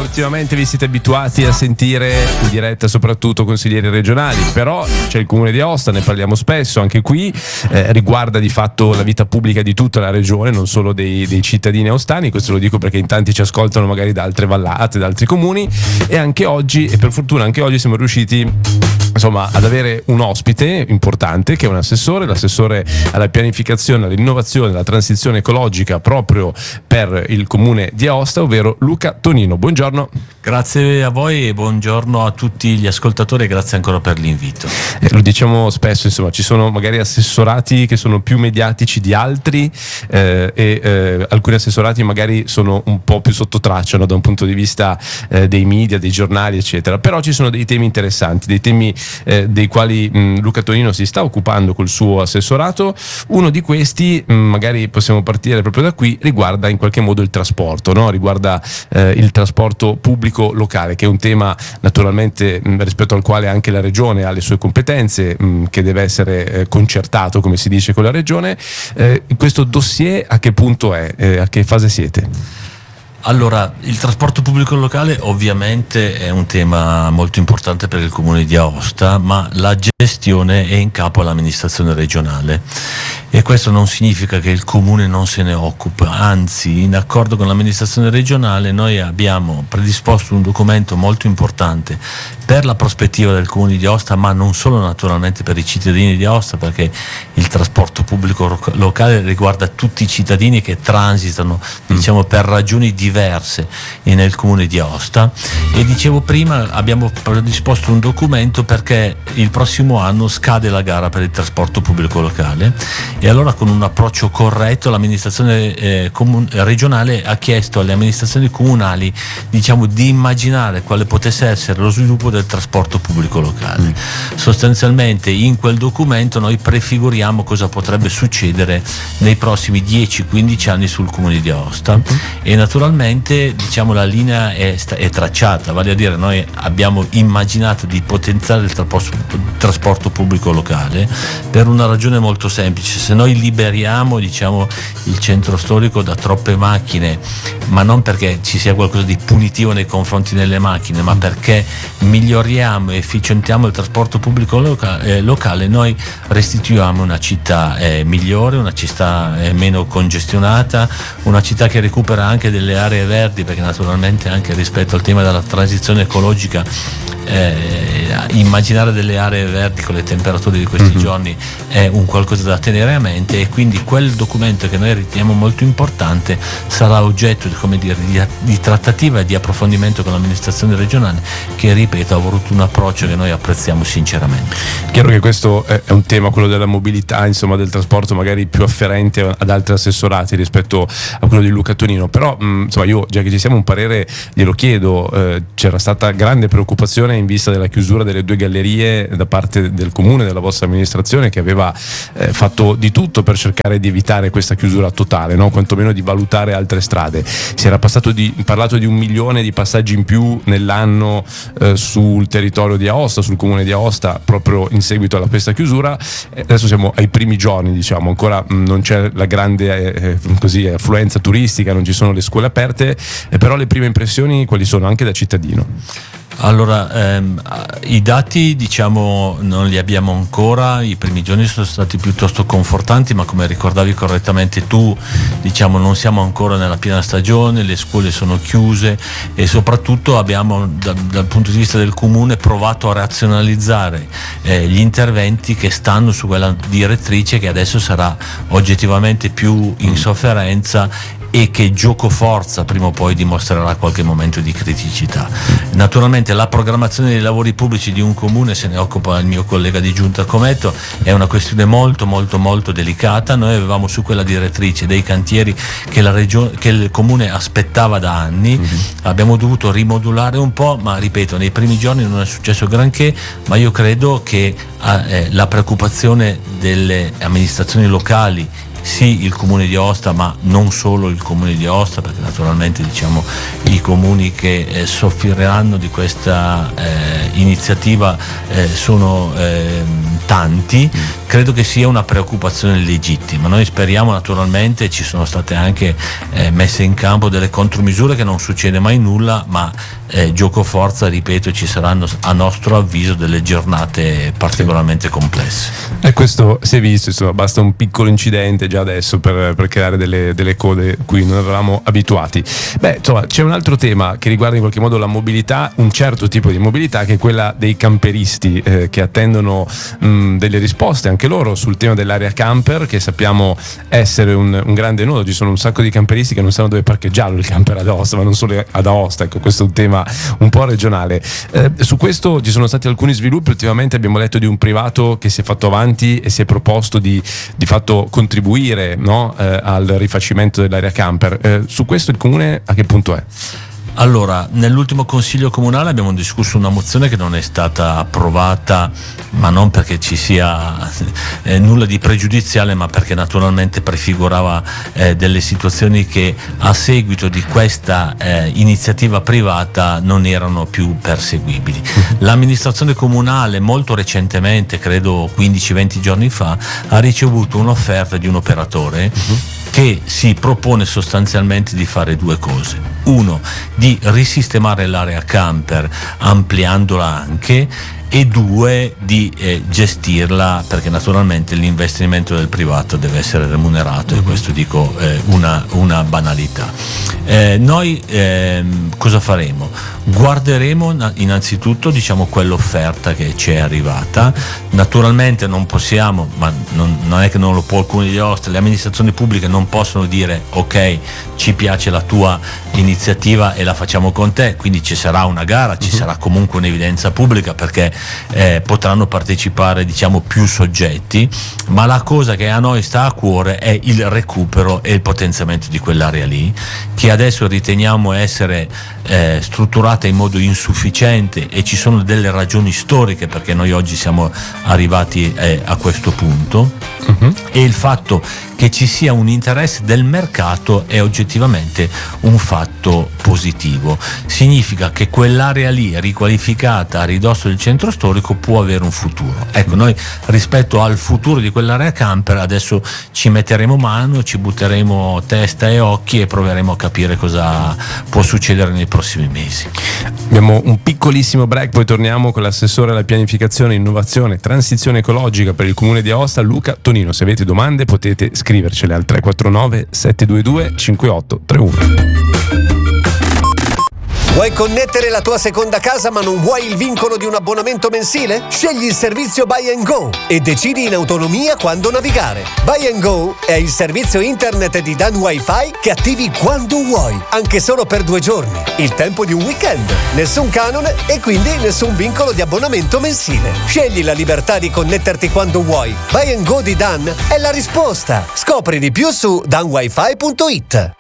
ultimamente vi siete abituati a sentire in diretta soprattutto consiglieri regionali, però c'è il Comune di Aosta, ne parliamo spesso, anche qui riguarda di fatto la vita pubblica di tutta la regione, non solo dei cittadini aostani. Questo lo dico perché in tanti ci ascoltano magari da altre vallate, da altri comuni, e anche oggi, e per fortuna anche oggi, siamo riusciti insomma ad avere un ospite importante che è un l'assessore alla pianificazione, all'innovazione, alla transizione ecologica proprio per il Comune di Aosta, ovvero Luca Tonino. Buongiorno. Grazie a voi e buongiorno a tutti gli ascoltatori e grazie ancora per l'invito. Lo diciamo spesso, insomma, ci sono magari assessorati che sono più mediatici di altri e alcuni assessorati magari sono un po' più sotto traccia, no, da un punto di vista dei media, dei giornali eccetera, però ci sono dei temi interessanti, dei temi dei quali Luca Tonino si sta occupando col suo assessorato. Uno di questi, magari possiamo partire proprio da qui, riguarda in qualche modo il trasporto, no? Riguarda il trasporto pubblico locale, che è un tema naturalmente rispetto al quale anche la regione ha le sue competenze, che deve essere concertato, come si dice, con la regione. Questo dossier a che punto è? A che fase siete? Allora, il trasporto pubblico locale ovviamente è un tema molto importante per il Comune di Aosta, ma la gestione è in capo all'amministrazione regionale e questo non significa che il Comune non se ne occupa, anzi, in accordo con l'amministrazione regionale noi abbiamo predisposto un documento molto importante per la prospettiva del Comune di Aosta, ma non solo, naturalmente per i cittadini di Aosta, perché il trasporto pubblico locale riguarda tutti i cittadini che transitano, diciamo, per ragioni diverse nel Comune di Aosta. E dicevo prima, abbiamo predisposto un documento perché il prossimo anno scade la gara per il trasporto pubblico locale e allora, con un approccio corretto, l'amministrazione regionale ha chiesto alle amministrazioni comunali, diciamo, di immaginare quale potesse essere lo sviluppo del trasporto pubblico locale. Sostanzialmente in quel documento noi prefiguriamo cosa potrebbe succedere nei prossimi 10-15 anni sul Comune di Aosta e naturalmente, diciamo, la linea è tracciata, vale a dire noi abbiamo immaginato di potenziare il trasporto pubblico locale per una ragione molto semplice: se noi liberiamo, diciamo, il centro storico da troppe macchine, ma non perché ci sia qualcosa di punitivo nei confronti delle macchine, ma perché miglioriamo e efficientiamo il trasporto pubblico locale, noi restituiamo una città migliore, una città meno congestionata, una città che recupera anche delle aree verdi, perché naturalmente anche rispetto al tema della transizione ecologica immaginare delle aree verdi con le temperature di questi giorni è un qualcosa da tenere a mente, e quindi quel documento che noi riteniamo molto importante sarà oggetto, come dire, di trattativa e di approfondimento con l'amministrazione regionale, che, ripeto, ha voluto un approccio che noi apprezziamo sinceramente. Chiaro che questo è un tema, quello della mobilità, insomma, del trasporto, magari più afferente ad altri assessorati rispetto a quello di Luca Tonino, però insomma, io, già che ci siamo, un parere glielo chiedo. C'era stata grande preoccupazione in vista della chiusura delle 2 gallerie da parte del Comune, della vostra amministrazione, che aveva fatto di tutto per cercare di evitare questa chiusura totale, no? Quantomeno di valutare altre strade. Si era parlato di 1 milione di passaggi in più nell'anno sul territorio di Aosta, sul Comune di Aosta, proprio in seguito a questa chiusura. Adesso siamo ai primi giorni, diciamo, ancora non c'è la grande affluenza turistica, non ci sono le scuole aperte, però le prime impressioni quali sono, anche da cittadino? Allora, i dati, diciamo, non li abbiamo ancora. I primi giorni sono stati piuttosto confortanti, ma come ricordavi correttamente tu, diciamo, non siamo ancora nella piena stagione, le scuole sono chiuse e soprattutto abbiamo, dal punto di vista del Comune, provato a razionalizzare gli interventi che stanno su quella direttrice che adesso sarà oggettivamente più in sofferenza e che gioco forza prima o poi dimostrerà qualche momento di criticità. Naturalmente la programmazione dei lavori pubblici di un comune, se ne occupa il mio collega di giunta Cometto, è una questione molto molto molto delicata. Noi avevamo su quella direttrice dei cantieri che il comune aspettava da anni, abbiamo dovuto rimodulare un po', ma ripeto, nei primi giorni non è successo granché, ma io credo che la preoccupazione delle amministrazioni locali, sì, il Comune di Aosta, ma non solo il Comune di Aosta, perché naturalmente, diciamo, i comuni che soffriranno di questa iniziativa sono tanti, credo che sia una preoccupazione legittima. Noi speriamo, naturalmente ci sono state anche messe in campo delle contromisure, che non succede mai nulla, ma gioco forza, ripeto, ci saranno a nostro avviso delle giornate particolarmente complesse. E questo si è visto, insomma, basta un piccolo incidente già adesso per creare delle code cui non eravamo abituati. Insomma, c'è un altro tema che riguarda in qualche modo la mobilità, un certo tipo di mobilità, che è quella dei camperisti, che attendono delle risposte anche loro sul tema dell'area camper, che sappiamo essere un grande nodo. Ci sono un sacco di camperisti che non sanno dove parcheggiarlo il camper ad Aosta, ma non solo ad Aosta, ecco, questo è un tema un po' regionale. Su questo ci sono stati alcuni sviluppi. Ultimamente abbiamo letto di un privato che si è fatto avanti e si è proposto di fatto contribuire, no, al rifacimento dell'area camper. Su questo il comune a che punto è? Allora, nell'ultimo consiglio comunale abbiamo discusso una mozione che non è stata approvata, ma non perché ci sia nulla di pregiudiziale, ma perché naturalmente prefigurava delle situazioni che a seguito di questa iniziativa privata non erano più perseguibili. L'amministrazione comunale molto recentemente, credo 15-20 giorni fa, ha ricevuto un'offerta di un operatore che si propone sostanzialmente di fare due cose: uno, di risistemare l'area camper ampliandola anche, e due, di gestirla, perché naturalmente l'investimento del privato deve essere remunerato, e questo dico una banalità. Noi cosa faremo? Guarderemo innanzitutto, diciamo, quell'offerta che ci è arrivata. Naturalmente non possiamo, ma non è che non lo può il Comune di Aosta, le amministrazioni pubbliche non possono dire ok, ci piace la tua iniziativa e la facciamo con te, quindi ci sarà una gara, ci sarà comunque un'evidenza pubblica, perché potranno partecipare, diciamo, più soggetti, ma la cosa che a noi sta a cuore è il recupero e il potenziamento di quell'area lì, che adesso riteniamo essere strutturata in modo insufficiente, e ci sono delle ragioni storiche perché noi oggi siamo arrivati a questo punto. E il fatto che ci sia un interesse del mercato è oggettivamente un fatto positivo. Significa che quell'area lì, riqualificata a ridosso del centro storico, può avere un futuro. Ecco, noi rispetto al futuro di quell'area camper adesso ci metteremo mano, ci butteremo testa e occhi e proveremo a capire cosa può succedere nei prossimi mesi. Abbiamo un piccolissimo break, poi torniamo con l'assessore alla pianificazione, innovazione e transizione ecologica per il Comune di Aosta, Luca Tonino. Se avete domande potete scrivercele al 349 722 5831. Vuoi connettere la tua seconda casa ma non vuoi il vincolo di un abbonamento mensile? Scegli il servizio Buy and Go e decidi in autonomia quando navigare. Buy and Go è il servizio internet di Dan Wi-Fi che attivi quando vuoi, anche solo per 2 giorni. Il tempo di un weekend, nessun canone e quindi nessun vincolo di abbonamento mensile. Scegli la libertà di connetterti quando vuoi. Buy and Go di Dan è la risposta. Scopri di più su danwifi.it.